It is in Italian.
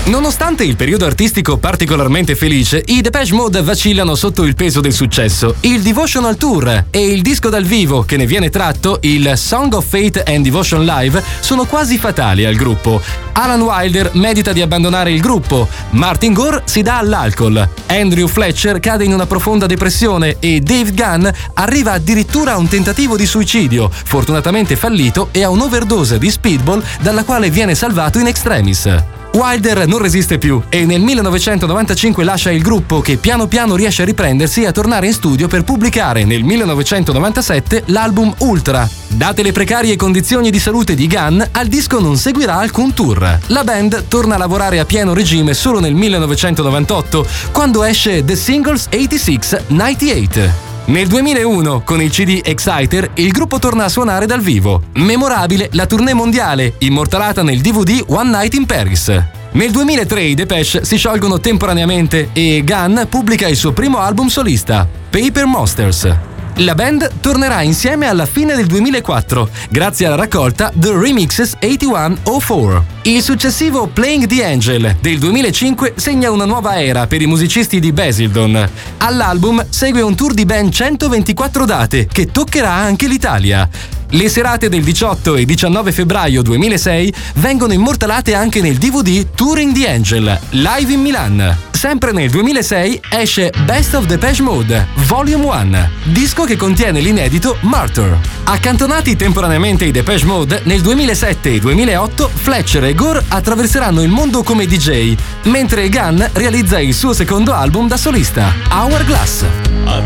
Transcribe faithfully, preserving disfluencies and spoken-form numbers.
Nonostante il periodo artistico particolarmente felice, i Depeche Mode vacillano sotto il peso del successo. Il Devotional Tour e il disco dal vivo che ne viene tratto, il Song of Faith and Devotion Live, sono quasi fatali al gruppo. Alan Wilder medita di abbandonare il gruppo, Martin Gore si dà all'alcol, Andrew Fletcher cade in una profonda depressione e Dave Gunn arriva addirittura a un tentativo di suicidio, fortunatamente fallito, e a un'overdose di Speedball dalla quale viene salvato in extremis. Wilder non resiste più e nel millenovecentonovantacinque lascia il gruppo, che piano piano riesce a riprendersi e a tornare in studio per pubblicare nel millenovecentonovantasette l'album Ultra. Date le precarie condizioni di salute di Gunn, al disco non seguirà alcun tour. La band torna a lavorare a pieno regime solo nel millenovecentonovantotto, quando esce The Singles ottantasei novantotto. Nel duemilauno, con il C D Exciter, il gruppo torna a suonare dal vivo. Memorabile la tournée mondiale, immortalata nel D V D One Night in Paris. Nel duemilatré i Depeche si sciolgono temporaneamente e Gunn pubblica il suo primo album solista, Paper Monsters. La band tornerà insieme alla fine del duemilaquattro, grazie alla raccolta The Remixes ottantuno oh quattro. Il successivo Playing the Angel del duemilacinque segna una nuova era per i musicisti di Basildon. All'album segue un tour di ben centoventiquattro date che toccherà anche l'Italia. Le serate del diciotto e diciannove febbraio duemilasei vengono immortalate anche nel D V D Touring the Angel, live in Milan. Sempre nel duemilasei esce Best of Depeche Mode, Volume uno, disco che contiene l'inedito Martyr. Accantonati temporaneamente i Depeche Mode, nel duemilasette e duemilaotto Fletcher e Gore attraverseranno il mondo come D J, mentre Gunn realizza il suo secondo album da solista, Hourglass.